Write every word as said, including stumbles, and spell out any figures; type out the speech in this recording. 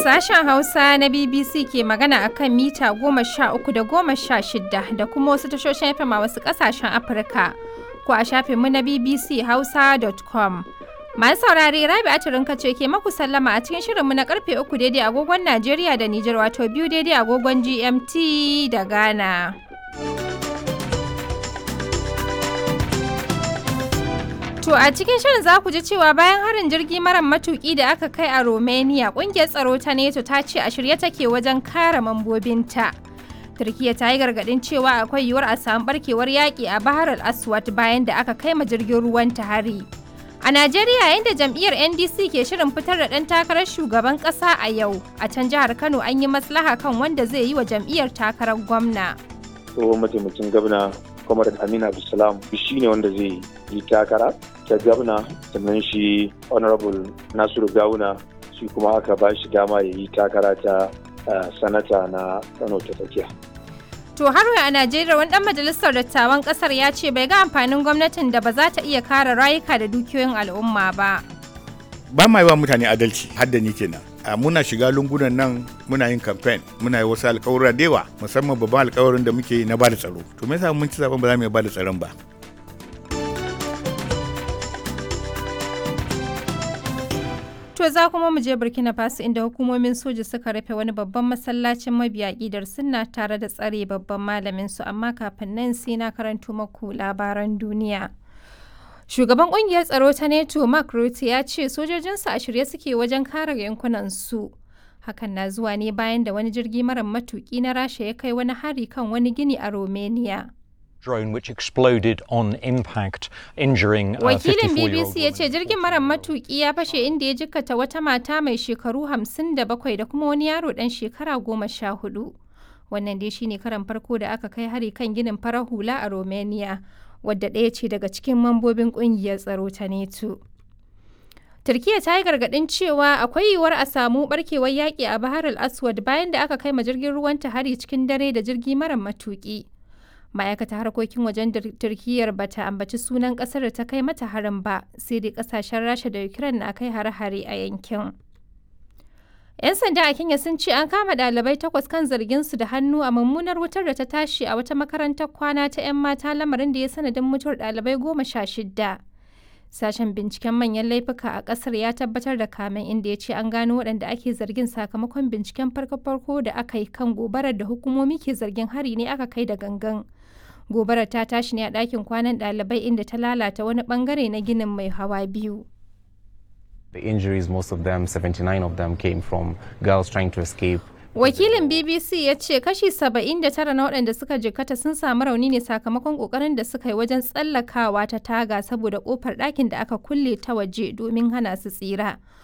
Sashen Hausa na B B C ke magana a kan mita goma sha uku da goma sha shida da kuma wasu tashoshin F M a wasu ƙasashen Afirka ko a shafinmu na b b c hausa dot com. Masu saurare Rabi'atu Rinka ce ke maku sallama a cikin shirinmu na karfe uku daidai agogon Najeriya da Nijar wato biyu daidai agogon G M T da Ghana. To a cikin shirin za ku ji cewa bayan harin jirgi mara matuki da aka kai a Romania, kungiyar tsaro ta NATO ta ce a shirye take wajen kare mambobinta. Turkiyya ta yi gargadin cewa akwai yiwuwar a samu barkewar yaƙi a Bahar al-Aswad bayan da aka kai ma jirgin ruwan ta hari. A Najeriya, yayin da jam'iyyar N D C ke shirin fitar da ɗan takarar shugaban ƙasa a yau, a can jihar Kano an yi maslaha kan wanda zai yi wa jam'iyyar takarar gwamna. Tsohon mataimakin gwamna Kwamar Aminu Abdulsalam shi ne wanda zai yi takara ta gwamna, sannan shi Honorable Nasiru Gawuna shi kuma aka ba shi dama ya yi takara ta sanata na Kano ta tsakiya. To har a Najeriya wani dan majalisar dattawan kasar ya ce bai ga amfanin gwamnatin da ba za ta iya kare rayuka da dukiyoyin al'umma ba. Ba ma yi wa mutane adalci har da ni kenan. Muna shiga lungunan nan muna yin campaign muna yi wasu alƙawura da yawa musamman babban alƙawarin da muke yi na bada tsaro. To me yasa mun ci zaben ba za mu iya bada tsaron ba? To za kuma mu je Burkina Faso inda hukumomin soja suka rufe wani babban masallacin mabiya ƙidar sunna tare da tsare babban malamin su, amma kafin nan sai na karanto maku labaran duniya. Shugaban kungiyar tsaro ta NATO Mark Rutte ya ce sojojinsu a shirye suke wajen kare yankunan su. Hakan na zuwa ne bayan da wani jirgi mara matuki na Rasha ya kai wani hari kan wani gini a Romania. Drone which exploded on impact, injuring a Wakilin B B fifty-four-year-old C ya ce jirgin mara matuki ya fashe inda ya jikkata wata mata mai shekaru hamsin da bakwai da kuma wani yaro dan shekara goma sha hudu. Wannan dai shine karan farko da aka kai hari kan ginin farar hula a Romania, wadda ɗaya ce daga cikin mambobin ƙungiyar tsaro ta NATO. Turkiyya ta yi gargaɗin cewa akwai yiwuwar a samu barkewar yaƙi a Bahar al-Aswad bayan da aka kai ma jirgin ruwan ta hari cikin dare da jirgi mara matuki. Ma'aikatar harkokin wajen Turkiyyar ba ta ambaci sunan ƙasar da ta kai mata harin ba, sai dai ƙasashen Rasha da Ukraine na kai hare-hare a yankin. 'Yan sanda a Kenya sun ce an kama ɗalibai takwas kan zargin su da hannu a mummunar wutar da ta tashi a wata makarantar kwana ta 'yan mata, lamarin da ya sanadin mutuwar ɗalibai goma sha shidda. Sashen binciken manyan laifuka a ƙasar ya tabbatar da kamen, inda ya ce an gano waɗanda ake zargin sakamakon binciken farko-farko da aka yi kan gobarar da hukumomi ke zargin hari ne aka kai da gangan. Gobarar ta tashi ne a ɗakin kwanan ɗalibai inda ta lalata wani ɓangare na ginin mai hawa biyu. The injuries, most of them, seventy-nine of them, came from girls trying to escape. Wakilin B B C ya ce kashi saba'in da tara na waɗanda suka jikkata sun samu rauni ne sakamakon ƙoƙarin da suka yi wajen tsallakawa ta taga saboda ƙofar ɗakin da aka kulle ta waje domin hana su tsira.